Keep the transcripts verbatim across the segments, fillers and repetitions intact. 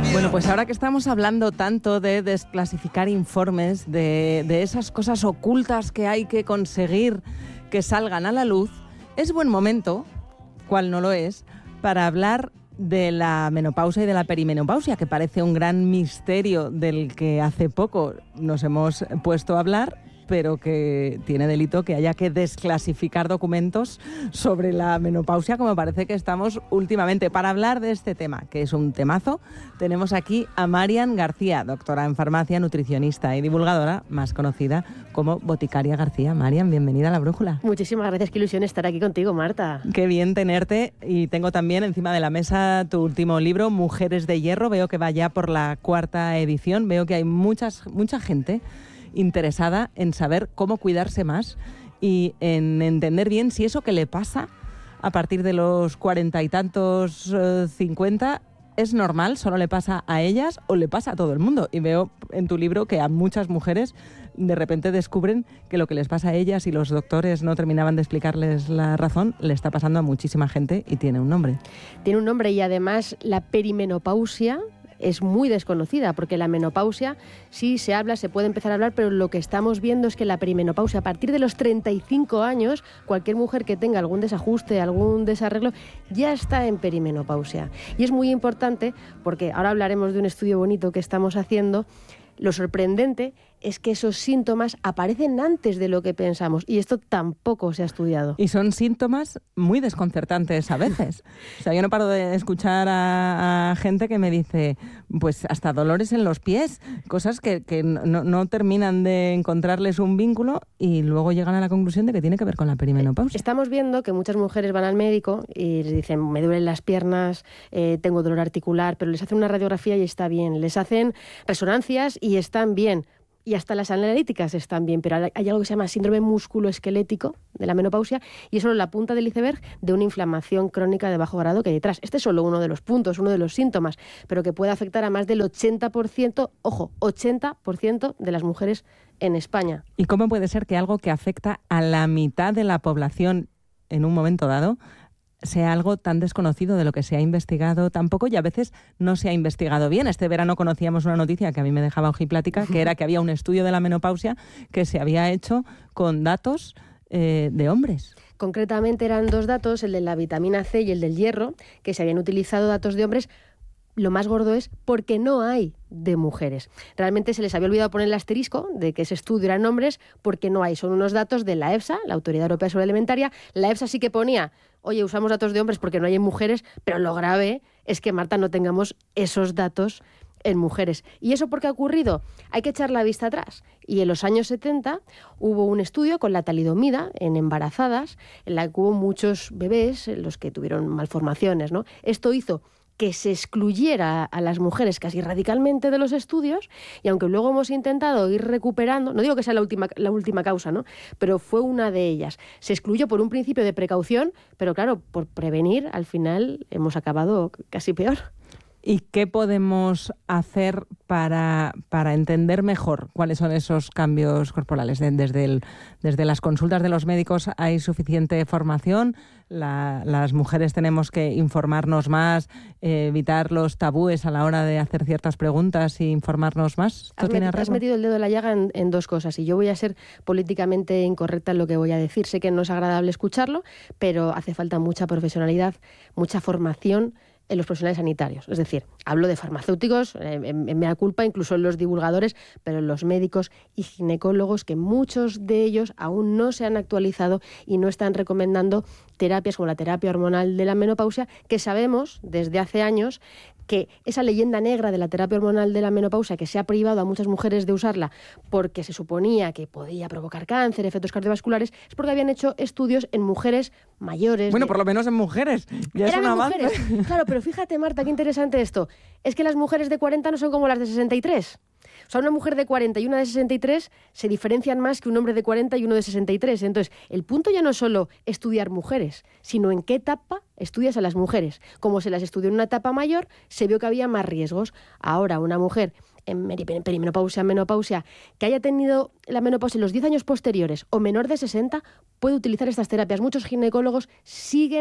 Bueno, pues ahora que estamos hablando tanto de desclasificar informes, de, de esas cosas ocultas que hay que conseguir que salgan a la luz, es buen momento, cual no lo es, para hablar de la menopausia y de la perimenopausia, que parece un gran misterio del que hace poco nos hemos puesto a hablar, pero que tiene delito que haya que desclasificar documentos sobre la menopausia, como parece que estamos últimamente. Para hablar de este tema, que es un temazo, tenemos aquí a Marian García, doctora en farmacia, nutricionista y divulgadora, más conocida como Boticaria García. Marian, bienvenida a La Brújula. Muchísimas gracias, qué ilusión estar aquí contigo, Marta. Qué bien tenerte, y tengo también encima de la mesa tu último libro, Mujeres de Hierro. Veo que va ya por la cuarta edición, veo que hay muchas, mucha gente interesada en saber cómo cuidarse más y en entender bien si eso que le pasa a partir de los cuarenta y tantos, eh, cincuenta, es normal, solo le pasa a ellas o le pasa a todo el mundo. Y veo en tu libro que a muchas mujeres de repente descubren que lo que les pasa a ellas y los doctores no terminaban de explicarles la razón, le está pasando a muchísima gente y tiene un nombre. Tiene un nombre y además la perimenopausia es muy desconocida, porque la menopausia sí se habla, se puede empezar a hablar, pero lo que estamos viendo es que la perimenopausia, a partir de los treinta y cinco años, cualquier mujer que tenga algún desajuste, algún desarreglo, ya está en perimenopausia. Y es muy importante, porque ahora hablaremos de un estudio bonito que estamos haciendo. Lo sorprendente es que esos síntomas aparecen antes de lo que pensamos, y esto tampoco se ha estudiado. Y son síntomas muy desconcertantes a veces. O sea, yo no paro de escuchar a, a gente que me dice, pues hasta dolores en los pies, cosas que, que no, no terminan de encontrarles un vínculo y luego llegan a la conclusión de que tiene que ver con la perimenopausia. Estamos viendo que muchas mujeres van al médico y les dicen, me duelen las piernas, eh, tengo dolor articular, pero les hacen una radiografía y está bien, les hacen resonancias y están bien. Y hasta las analíticas están bien, pero hay algo que se llama síndrome musculoesquelético de la menopausia, y es solo la punta del iceberg de una inflamación crónica de bajo grado que hay detrás. Este es solo uno de los puntos, uno de los síntomas, pero que puede afectar a más del ochenta por ciento, ojo, ochenta por ciento de las mujeres en España. ¿Y cómo puede ser que algo que afecta a la mitad de la población en un momento dado sea algo tan desconocido, de lo que se ha investigado tan poco y a veces no se ha investigado bien? Este verano conocíamos una noticia que a mí me dejaba ojiplática, que era que había un estudio de la menopausia que se había hecho con datos eh, de hombres. Concretamente eran dos datos, el de la vitamina C y el del hierro, que se habían utilizado datos de hombres. Lo más gordo es porque no hay de mujeres. Realmente se les había olvidado poner el asterisco de que ese estudio eran hombres, porque no hay. Son unos datos de la EFSA, la Autoridad Europea de Seguridad Alimentaria. La EFSA sí que ponía, oye, usamos datos de hombres porque no hay en mujeres, pero lo grave es que, Marta, no tengamos esos datos en mujeres. ¿Y eso por qué ha ocurrido? Hay que echar la vista atrás. Y en los años setenta hubo un estudio con la talidomida en embarazadas, en la que hubo muchos bebés, en los que tuvieron malformaciones, ¿no? Esto hizo que se excluyera a las mujeres casi radicalmente de los estudios, y aunque luego hemos intentado ir recuperando, no digo que sea la última, la última causa, ¿no?, pero fue una de ellas. Se excluyó por un principio de precaución, pero claro, por prevenir, al final hemos acabado casi peor. ¿Y qué podemos hacer para, para entender mejor cuáles son esos cambios corporales? Desde, el, desde las consultas de los médicos hay suficiente formación, la, las mujeres tenemos que informarnos más, eh, evitar los tabúes a la hora de hacer ciertas preguntas y informarnos más. Has, met, has metido el dedo en la llaga en, en dos cosas, y yo voy a ser políticamente incorrecta en lo que voy a decir. Sé que no es agradable escucharlo, pero hace falta mucha profesionalidad, mucha formación en los profesionales sanitarios. Es decir, hablo de farmacéuticos, eh, en, en mea culpa, incluso en los divulgadores, pero en los médicos y ginecólogos, que muchos de ellos aún no se han actualizado y no están recomendando terapias como la terapia hormonal de la menopausia, que sabemos desde hace años que esa leyenda negra de la terapia hormonal de la menopausia, que se ha privado a muchas mujeres de usarla porque se suponía que podía provocar cáncer, efectos cardiovasculares, es porque habían hecho estudios en mujeres mayores. Bueno, de... por lo menos en mujeres. Ya es un avance. Mujeres. Claro, pero fíjate, Marta, qué interesante esto. Es que las mujeres de cuarenta no son como las de sesenta y tres. O sea, una mujer de cuarenta y una de sesenta y tres se diferencian más que un hombre de cuarenta y uno de sesenta y tres. Entonces, el punto ya no es solo estudiar mujeres, sino en qué etapa estudias a las mujeres. Como se las estudió en una etapa mayor, se vio que había más riesgos. Ahora, una mujer en perimenopausia, menopausia, que haya tenido la menopausia en los diez años posteriores o menor de sesenta, puede utilizar estas terapias. Muchos ginecólogos siguen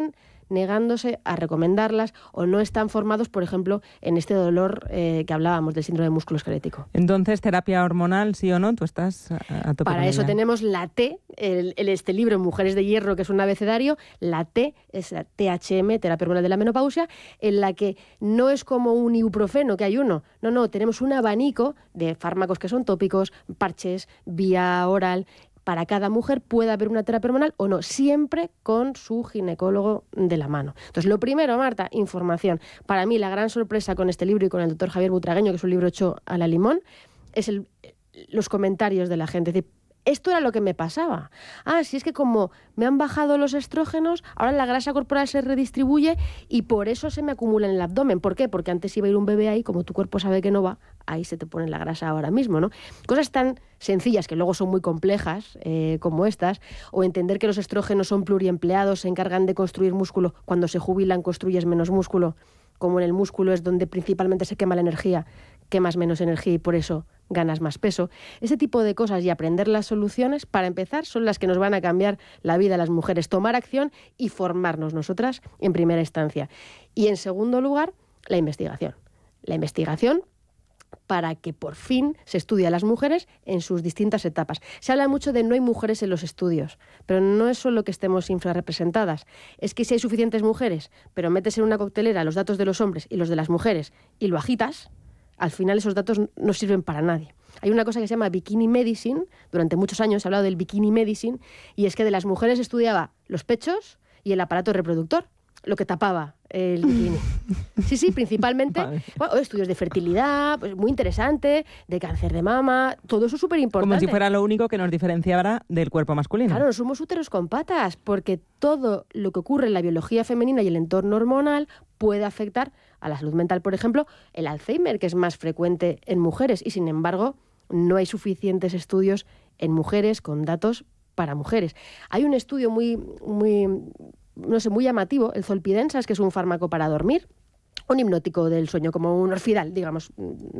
negándose a recomendarlas o no están formados, por ejemplo, en este dolor eh, que hablábamos del síndrome musculoesquelético. Entonces, terapia hormonal, sí o no, tú estás a, a tope. Para eso tenemos la T, el, el, este libro Mujeres de Hierro, que es un abecedario. La T es la T H M, terapia hormonal de la menopausia, en la que no es como un ibuprofeno, que hay uno. No, no, tenemos un abanico de fármacos que son tópicos, parches, vía oral. Para cada mujer puede haber una terapia hormonal o no, siempre con su ginecólogo de la mano. Entonces, lo primero, Marta, información. Para mí, la gran sorpresa con este libro y con el doctor Javier Butragueño, que es un libro hecho a la limón, es el, los comentarios de la gente. Es decir, esto era lo que me pasaba. Ah, si es que como me han bajado los estrógenos, ahora la grasa corporal se redistribuye y por eso se me acumula en el abdomen. ¿Por qué? Porque antes iba a ir un bebé ahí, como tu cuerpo sabe que no va, ahí se te pone la grasa ahora mismo, ¿no? Cosas tan sencillas que luego son muy complejas, eh, como estas, o entender que los estrógenos son pluriempleados, se encargan de construir músculo. Cuando se jubilan construyes menos músculo. Como en el músculo es donde principalmente se quema la energía, quemas menos energía y por eso ganas más peso. Ese tipo de cosas y aprender las soluciones, para empezar, son las que nos van a cambiar la vida a las mujeres. Tomar acción y formarnos nosotras en primera instancia. Y en segundo lugar, la investigación. La investigación para que por fin se estudie a las mujeres en sus distintas etapas. Se habla mucho de no hay mujeres en los estudios, pero no es solo que estemos infrarrepresentadas, es que si hay suficientes mujeres, pero metes en una coctelera los datos de los hombres y los de las mujeres y lo agitas, al final esos datos no sirven para nadie. Hay una cosa que se llama bikini medicine, durante muchos años se ha hablado del bikini medicine, y es que de las mujeres estudiaba los pechos y el aparato reproductor, lo que tapaba el bikini. Sí, sí, principalmente bueno, estudios de fertilidad, pues muy interesante, de cáncer de mama, todo eso es súper importante. Como si fuera lo único que nos diferenciara del cuerpo masculino. Claro, no somos úteros con patas, porque todo lo que ocurre en la biología femenina y el entorno hormonal puede afectar a la salud mental. Por ejemplo, el Alzheimer, que es más frecuente en mujeres, y sin embargo no hay suficientes estudios en mujeres con datos para mujeres. Hay un estudio muy, muy no sé, muy llamativo, el zolpidensas, que es un fármaco para dormir, un hipnótico del sueño, como un Orfidal, digamos.